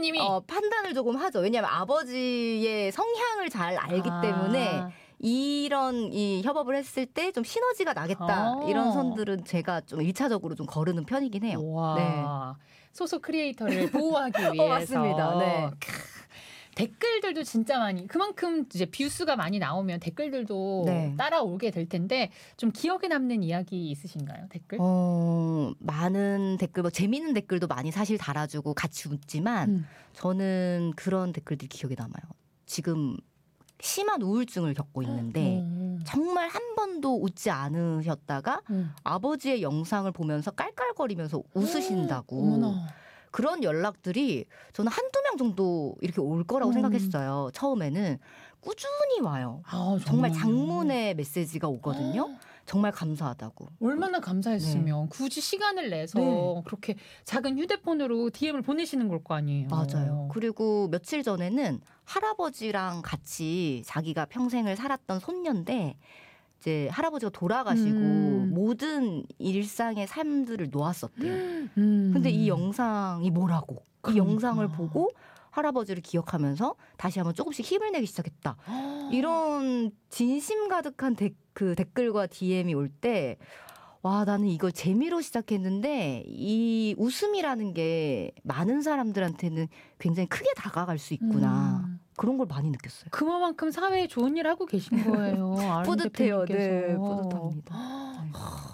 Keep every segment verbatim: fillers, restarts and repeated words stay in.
아버님이 어, 판단을 조금 하죠. 왜냐하면 아버지의 성향을 잘 알기 아. 때문에 이런 이 협업을 했을 때 좀 시너지가 나겠다. 어. 이런 선들은 제가 좀 일차적으로 좀 거르는 편이긴 해요. 와. 네. 소속 크리에이터를 보호하기 위해서. 어, 맞습니다. 네. 크, 댓글들도 진짜 많이 그만큼 이제 뷰수가 많이 나오면 댓글들도 네. 따라오게 될 텐데 좀 기억에 남는 이야기 있으신가요? 댓글? 어, 많은 댓글, 뭐 재미있는 댓글도 많이 사실 달아주고 같이 웃지만 음. 저는 그런 댓글들이 기억에 남아요. 지금 심한 우울증을 겪고 있는데 음. 정말 한 번도 웃지 않으셨다가 음. 아버지의 영상을 보면서 깔깔거리면서 웃으신다고. 어머나. 그런 연락들이 저는 한두 명 정도 이렇게 올 거라고 음. 생각했어요. 처음에는 꾸준히 와요. 아, 정말 정말요? 장문의 메시지가 오거든요. 정말 감사하다고. 얼마나 감사했으면 굳이 시간을 내서 네. 그렇게 작은 휴대폰으로 디엠을 보내시는 걸 거 아니에요. 맞아요. 그리고 며칠 전에는 할아버지랑 같이 자기가 평생을 살았던 손녀인데 이제 할아버지가 돌아가시고 음. 모든 일상의 삶들을 놓았었대요. 음. 근데 이 영상이 뭐라고? 그 그러니까. 영상을 보고 할아버지를 기억하면서 다시 한번 조금씩 힘을 내기 시작했다. 이런 진심 가득한 데, 그 댓글과 디엠이 올 때 와, 나는 이걸 재미로 시작했는데 이 웃음이라는 게 많은 사람들한테는 굉장히 크게 다가갈 수 있구나. 음. 그런 걸 많이 느꼈어요. 그만큼 사회에 좋은 일 하고 계신 거예요. 뿌듯해요. 네, 대표님께서. 뿌듯합니다. 네.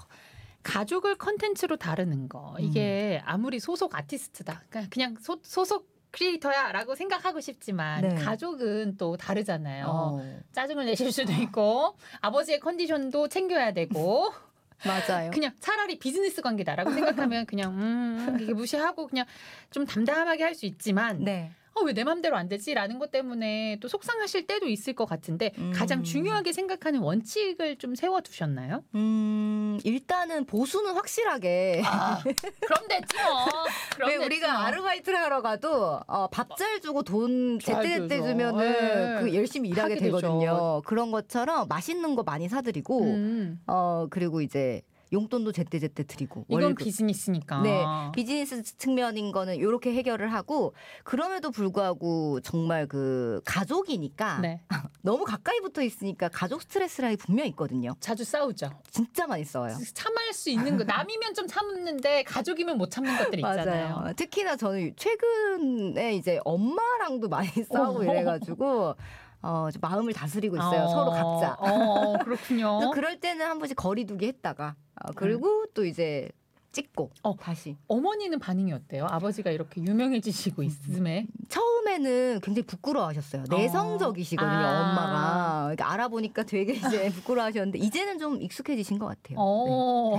가족을 컨텐츠로 다루는 거. 이게 아무리 소속 아티스트다. 그냥, 그냥 소, 소속 크리에이터야라고 생각하고 싶지만 네. 가족은 또 다르잖아요. 어, 짜증을 내실 수도 있고 아버지의 컨디션도 챙겨야 되고 맞아요. 그냥 차라리 비즈니스 관계다라고 생각하면 그냥 음, 이게 무시하고 그냥 좀 담담하게 할 수 있지만 네. 어, 왜 내 맘대로 안 되지라는 것 때문에 또 속상하실 때도 있을 것 같은데 음. 가장 중요하게 생각하는 원칙을 좀 세워두셨나요? 음, 일단은 보수는 확실하게. 아, 그럼 됐지 뭐. 그럼 왜 됐지 우리가 뭐. 아르바이트를 하러 가도 어, 밥 잘 주고 돈 잘 제때제때 주죠. 주면은 네. 그 열심히 일하게 하게 되죠. 되거든요. 그런 것처럼 맛있는 거 많이 사드리고 음, 어 그리고 이제 용돈도 제때제때 드리고 이건 월급. 비즈니스니까. 네, 비즈니스 측면인 거는 이렇게 해결을 하고 그럼에도 불구하고 정말 그 가족이니까 네. 너무 가까이 붙어 있으니까 가족 스트레스라는 게 분명 있거든요. 자주 싸우죠. 진짜 많이 써요. 참을 수 있는 거 남이면 좀 참는데 가족이면 못 참는 것들 있잖아요. 맞아요. 특히나 저는 최근에 이제 엄마랑도 많이 싸우고 어. 이래가지고 어, 좀 마음을 다스리고 있어요. 어, 서로 각자. 어, 그렇군요. 그래서 그럴 때는 한 번씩 거리두기 했다가 어, 그리고 또 이제 찍고 어. 다시. 어머니는 반응이 어때요? 아버지가 이렇게 유명해지시고 있음에. 처음에는 굉장히 부끄러워하셨어요. 내성적이시거든요, 아. 엄마가. 그러니까 알아보니까 되게 이제 부끄러워하셨는데 이제는 좀 익숙해지신 것 같아요. 어.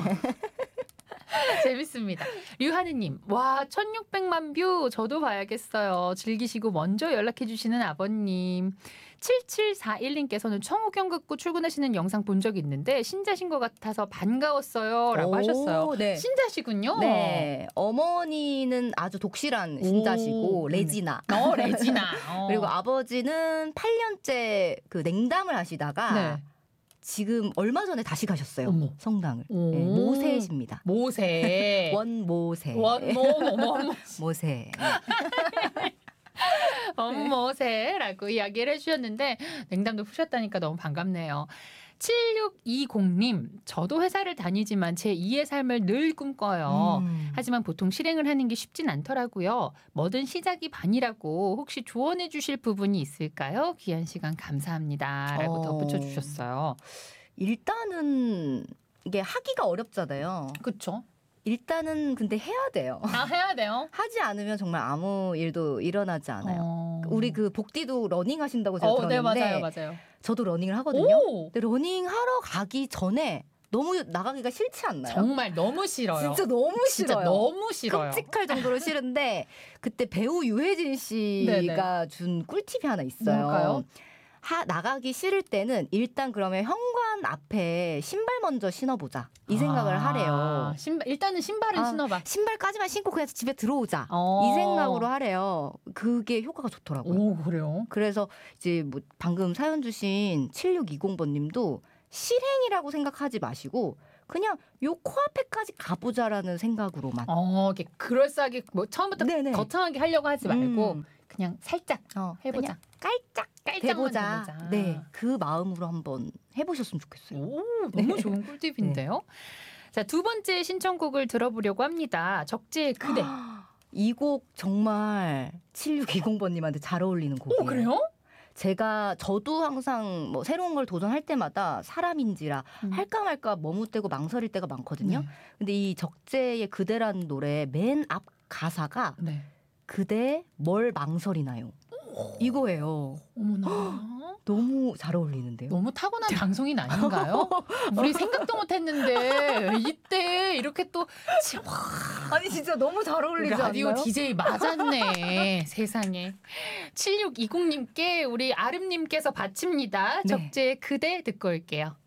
재밌습니다. 류하느님, 와, 천육백만 뷰 저도 봐야겠어요. 즐기시고 먼저 연락해주시는 아버님. 칠칠사일님께서는 청옥연극구 출근하시는 영상 본 적 있는데 신자신 것 같아서 반가웠어요. 라고 오, 하셨어요. 네. 신자시군요. 네. 어머니는 아주 독실한 신자시고, 오, 레지나. 어, 레지나. 어. 그리고 아버지는 팔 년째 그 냉담을 하시다가 네. 지금 얼마 전에 다시 가셨어요. 어머. 성당을. 오. 네, 모세십니다. 모세. 원모세. 원모, 어머, 어머. 모세. 엄모세라고 이야기를 해주셨는데 냉담도 푸셨다니까 너무 반갑네요. 칠육이공님, 저도 회사를 다니지만 제이의 삶을 늘 꿈꿔요. 음. 하지만 보통 실행을 하는 게 쉽진 않더라고요. 뭐든 시작이 반이라고 혹시 조언해 주실 부분이 있을까요? 귀한 시간 감사합니다. 라고 어. 덧붙여 주셨어요. 일단은 이게 하기가 어렵잖아요. 그렇죠. 일단은 근데 해야 돼요. 아, 해야 돼요? 하지 않으면 정말 아무 일도 일어나지 않아요. 어. 우리 그 복디도 러닝 하신다고 제가 어, 네, 들었는데 맞아요, 맞아요. 저도 러닝을 하거든요. 오! 근데 러닝 하러 가기 전에 너무 나가기가 싫지 않나요? 정말 너무 싫어요. 진짜 너무 진짜 싫어요. 너무 싫어요. 끔찍할 정도로 싫은데 그때 배우 유해진 씨가 네네. 준 꿀팁이 하나 있어요. 뭘까요? 하, 나가기 싫을 때는 일단 그러면 현관 앞에 신발 먼저 신어보자. 이 생각을 아, 하래요. 신발, 일단은 신발은 아, 신어봐. 신발까지만 신고 그냥 집에 들어오자. 어. 이 생각으로 하래요. 그게 효과가 좋더라고요. 오, 그래요? 그래서 이제 뭐 방금 사연 주신 칠육이공 번님도 실행이라고 생각하지 마시고 그냥 요 코앞에까지 가보자라는 생각으로만. 어, 이렇게 그럴싸하게 뭐 처음부터 네네. 거창하게 하려고 하지 말고 음. 그냥 살짝 어, 해보자. 그냥 깔짝 깔짝만 해보자. 해보자. 네, 그 마음으로 한번 해보셨으면 좋겠어요. 오, 너무 네. 좋은 꿀팁인데요. 자, 두 번째 신청곡을 들어보려고 합니다. 적재의 그대. 이 곡 정말 칠육이공 번님한테 잘 어울리는 곡이에요. 오, 그래요? 제가 저도 항상 뭐 새로운 걸 도전할 때마다 사람인지라 음. 할까 말까 머뭇대고 망설일 때가 많거든요. 네. 근데 이 적재의 그대라는 노래 맨 앞 가사가 네. 그대 뭘 망설이나요? 이거예요. 어머나. 너무 잘 어울리는데요. 너무 타고난 방송인 아닌가요? 우리 생각도 못했는데 이때 이렇게 또 아니 진짜 너무 잘 어울리지 라디오 않나요? 디제이 맞았네. 세상에. 칠육이공님께 우리 아름님께서 바칩니다. 네. 적재의 그대 듣고 올게요.